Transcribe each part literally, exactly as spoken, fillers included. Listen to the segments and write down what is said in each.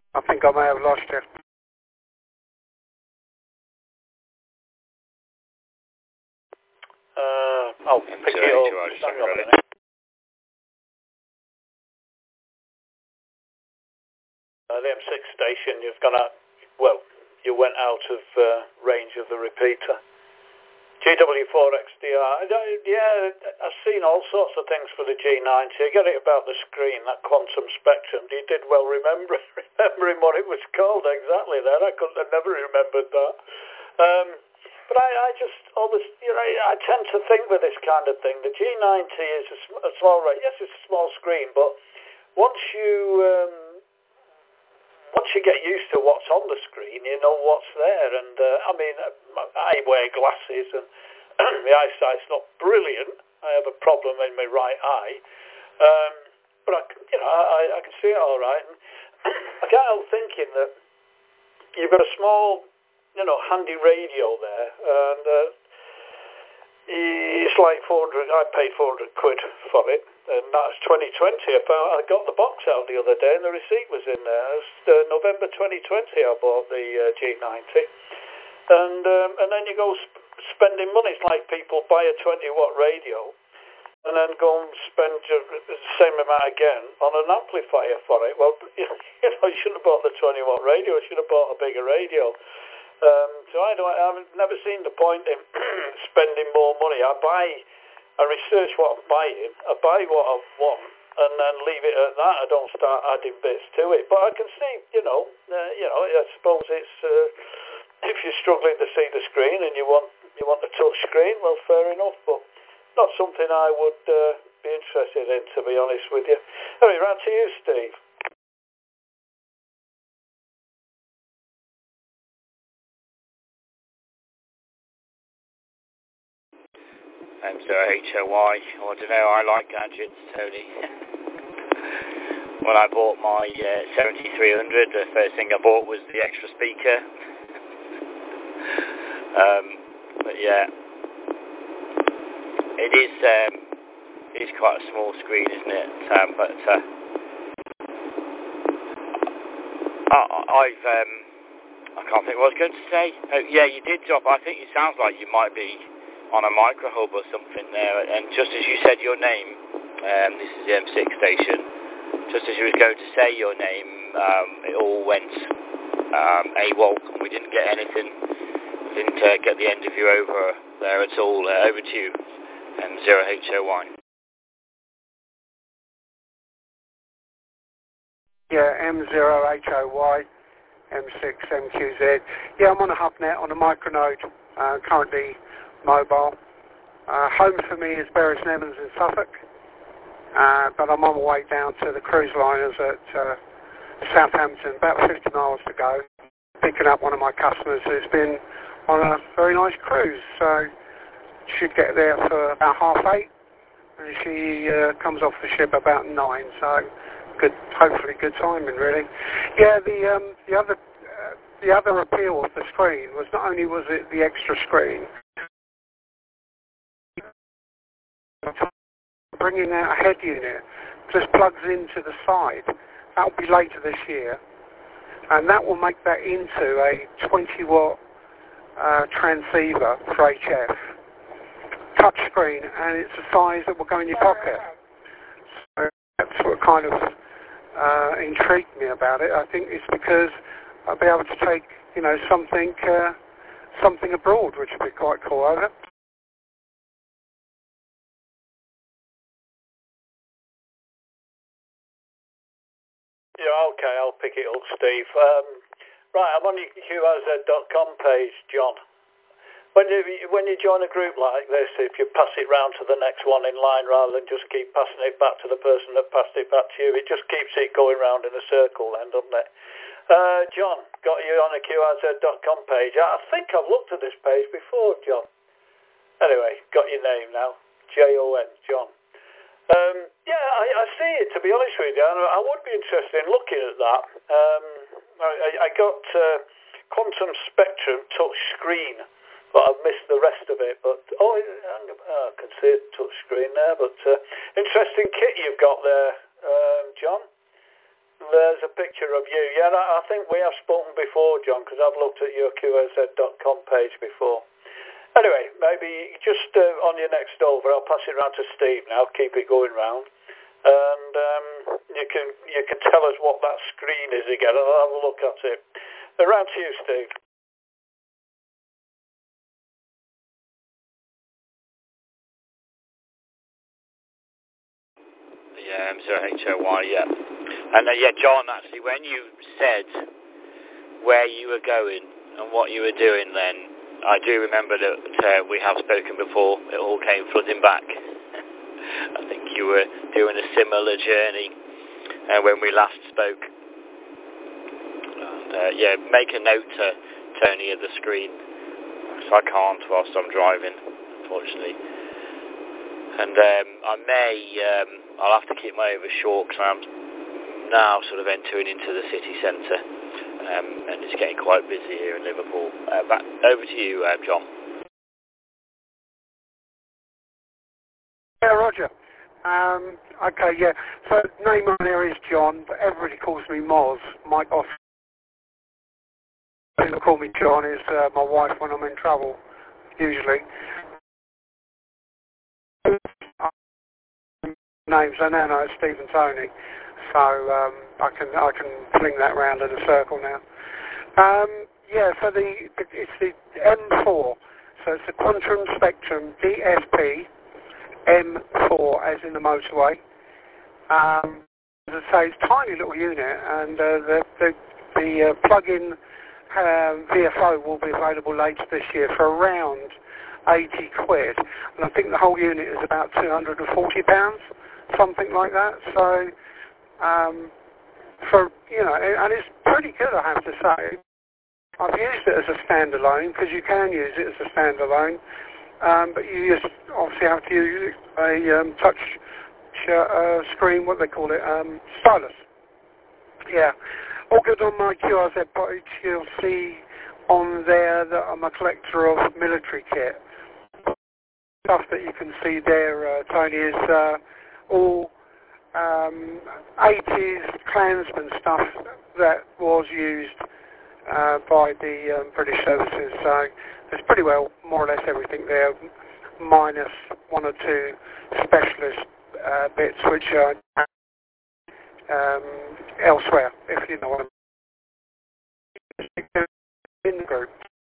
I think I may have lost you. Uh, I'll pick it up. Hang on a minute. Uh, the M six station, you've gone out, well, you went out of uh, range of the repeater. G W four X D R, yeah, I've seen all sorts of things for the G ninety. I get it about the screen, that quantum spectrum. You did well remember, remembering what it was called exactly there. I couldn't have never remembered that. Um, but I, I just always, you know, I tend to think with this kind of thing, the G ninety is a, sm- a small rate. Yes, it's a small screen, but once you... Um, Once you get used to what's on the screen, you know what's there. And, uh, I mean, I wear glasses and my eyesight's not brilliant. I have a problem in my right eye. Um, but, I, you know, I, I can see it all right. And I can't help thinking that you've got a small, you know, handy radio there. And uh, it's like four hundred, I paid four hundred quid for it. And that's twenty twenty. I, found, I got the box out the other day and the receipt was in there. It was uh, November twenty twenty I bought the uh, G ninety. And um, and then you go sp- spending money. It's like people buy a twenty watt radio and then go and spend uh, the same amount again on an amplifier for it. Well, you know, you shouldn't have bought the twenty watt radio. You should have bought a bigger radio. Um, so I don't, I've never seen the point in spending more money. I buy... I research what I'm buying, I buy what I want, and then leave it at that. I don't start adding bits to it. But I can see, you know, uh, you know, I suppose it's uh, if you're struggling to see the screen and you want you want the touch screen, well, fair enough. But not something I would uh, be interested in, to be honest with you. Anyway, round to you, Steve. M zero H O Y, I don't know, I like gadgets, Tony. When I bought my uh, seventy-three hundred, the first thing I bought was the extra speaker. um, but yeah, it is um, it is quite a small screen, isn't it? Um, but uh, I, I've, um, I can't think what I was going to say. Oh, yeah, you did drop, I think it sounds like you might be on a micro hub or something there, and just as you said your name, um, this is the M six station, just as you were going to say your name, um, it all went um, AWOL, and we didn't get anything, we didn't uh, get the end of you over there at all. Uh, over to you, M zero H O Y. Yeah, M zero H O Y, M six M Q Z. Yeah, I'm on a HubNet, on a micronode, uh, currently mobile. Uh, home for me is Bury St Edmunds in Suffolk, uh, but I'm on my way down to the cruise liners at uh, Southampton, about fifty miles to go, picking up one of my customers who's been on a very nice cruise. So should get there for about half eight, and she uh, comes off the ship about nine. So good, hopefully good timing, really. Yeah, the um, the other uh, the other appeal of the screen was not only was it the extra screen. Bringing out a head unit just plugs into the side. That will be later this year, and that will make that into a twenty watt uh, transceiver for H F touch screen, and it's a size that will go in your pocket. So that's what kind of uh, intrigued me about it. I think it's because I'll be able to take, you know, something uh, something abroad, which would be quite cool. Over. Yeah, okay, I'll pick it up, Steve. Um, right, I'm on your Q R Z dot com page, John. When you when you join a group like this, if you pass it round to the next one in line rather than just keep passing it back to the person that passed it back to you, it just keeps it going round in a circle then, doesn't it? Uh, John, got you on the Q R Z dot com page. I think I've looked at this page before, John. Anyway, got your name now. J O N, John. Um, yeah, I, I see it, to be honest with you, and I would be interested in looking at that. Um, I, I got uh, Quantum Spectrum touch screen, but I've missed the rest of it. But oh, I can see a touch screen there. But uh, interesting kit you've got there, um, John. there's a picture of you. Yeah, I think we have spoken before, John, because I've looked at your Q S Z dot com page before. Anyway, maybe just uh, on your next over, I'll pass it round to Steve now, keep it going round. And um, you can you can tell us what that screen is again, and I'll have a look at it. Around to you, Steve. Yeah, M zero H O Y, yeah. And uh, yeah, John, actually, when you said where you were going and what you were doing then, I do remember that uh, we have spoken before. It all came flooding back. I think you were doing a similar journey uh, when we last spoke. And, uh, yeah, make a note, uh, Tony, of the screen. So I can't whilst I'm driving, unfortunately. And um, I may, um, I'll have to keep my over short because I'm now sort of entering into the city centre, um, and it's getting quite busy here in Liverpool. Uh, back over to you, uh, John. Yeah, Roger. Um, okay, yeah. So name on there is John, but everybody calls me Moz. My boss people call me John is uh, my wife when I'm in trouble, usually. Names I now know it's Steve and Tony, so um, I can I can fling that round in a circle now. Um, yeah, so the it's the M four, so it's the Quantum Spectrum D S P M four, as in the motorway. Um, as I say, it's a tiny little unit, and uh, the the, the uh, plug-in um, V F O will be available later this year for around eighty quid, and I think the whole unit is about two hundred forty pounds, something like that. So, um, for you know, and it's pretty good, I have to say. I've used it as a standalone because you can use it as a standalone, um, but you just obviously have to use a um, touch uh, screen, what they call it, um, stylus. Yeah, all good on my Q R Z page. You'll see on there that I'm a collector of military kit. Stuff that you can see there, uh, Tony, is uh, all um, eighties Klansman stuff that was used uh, by the um, British services. So there's pretty well more or less everything there, minus one or two specialist uh, bits which are um, elsewhere, if you know what I mean, in the group.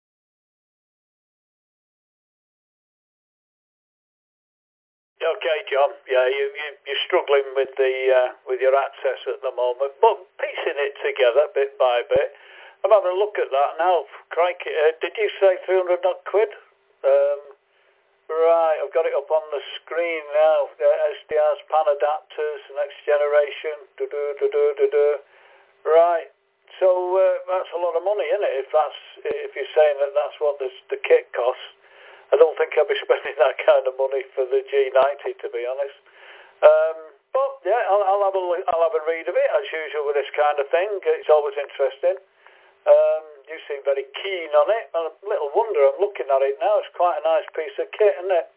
Okay, John. Yeah, you, you, you're struggling with the uh, with your access at the moment, but piecing it together bit by bit. I'm having a look at that now. Crikey, uh, did you say three hundred odd quid? Um, right, I've got it up on the screen now. The S D Rs, pan adapters, next generation. Do do do do do do. Right. So uh, that's a lot of money, isn't it? If that's if you're saying that that's what the the kit costs. I don't think I'll be spending that kind of money for the G ninety, to be honest. Um, but yeah, I'll, I'll have a I'll have a read of it as usual with this kind of thing. It's always interesting. Um, you seem very keen on it. And a little wonder, I'm looking at it now. It's quite a nice piece of kit, isn't it?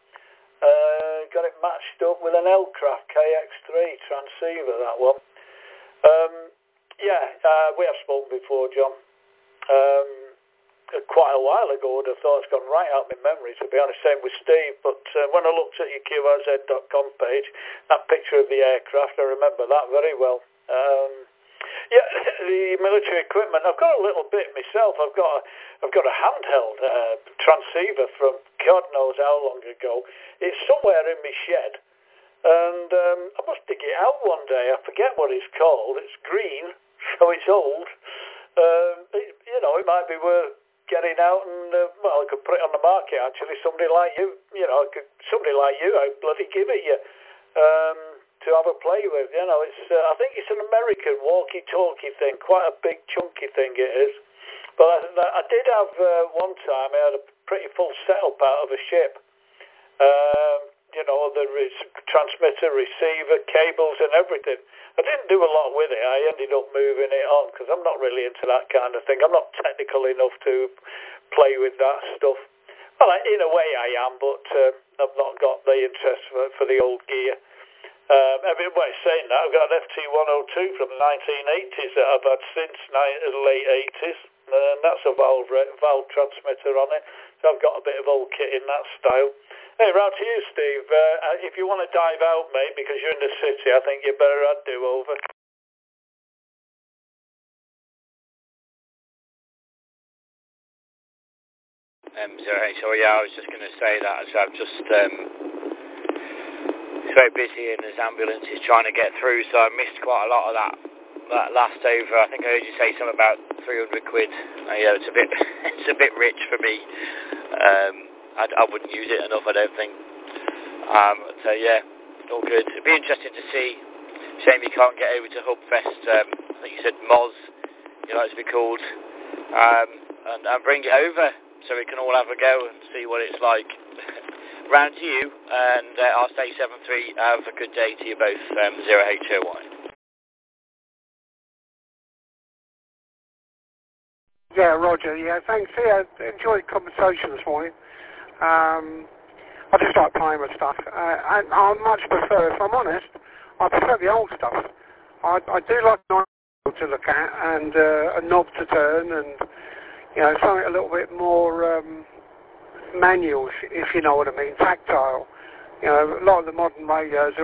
Uh, got it matched up with an L-Craft K X three transceiver. That one. Um, yeah, uh, we have spoken before, John. Um, Quite a while ago, I'd have thought it's gone right out of my memory, to be honest, same with Steve, but uh, when I looked at your Q R Z dot com page, that picture of the aircraft, I remember that very well. Um, yeah, the military equipment, I've got a little bit myself. I've got a, I've got a handheld uh, transceiver from God knows how long ago. It's somewhere in my shed, and um, I must dig it out one day. I forget what it's called. It's green, so it's old. Um, it, you know, it might be worth getting out and, uh, well, I could put it on the market, actually. Somebody like you, you know, could, somebody like you, I'd bloody give it you um, to have a play with, you know. It's, uh, I think it's an American walkie-talkie thing, quite a big, chunky thing it is. But I, I did have, uh, one time, I had a pretty full setup out of a ship. Um, you know, the re- transmitter, receiver, cables and everything. I didn't do a lot with it. I ended up moving it on because I'm not really into that kind of thing. I'm not technical enough to play with that stuff. Well, in a way I am, but uh, I've not got the interest for, for the old gear. Um, everybody's saying that. I've got an F T one oh two from the nineteen eighties that I've had since the late eighties, and that's a valve, valve transmitter on it. So I've got a bit of old kit in that style. Hey, round to you, Steve. Uh, if you want to dive out, mate, because you're in the city, I think you better add do over. Um, sorry, so yeah, I was just going to say that. So I've just, um, it's very busy and there's ambulances trying to get through, so I missed quite a lot of that that last over. I think I heard you say something about three hundred quid. Uh, yeah, it's a bit, it's a bit rich for me. Um, I, I wouldn't use it enough, I don't think. Um, so yeah, all good. It'd be interesting to see. Shame you can't get over to Hubfest. Um, I think you said Moz, you like to be called, um, and, and bring it over so we can all have a go and see what it's like. Round to you, and uh, I'll say seven three. Have a good day to you both. Um, zero H O Y. Yeah, Roger. Yeah, thanks. Yeah, enjoyed the conversation this morning. Um, I just like playing with stuff. Uh, and I much prefer, if I'm honest, I prefer the old stuff. I, I do like to look at and uh, a knob to turn and, you know, something a little bit more um, manual, if you know what I mean, tactile. You know, a lot of the modern radios are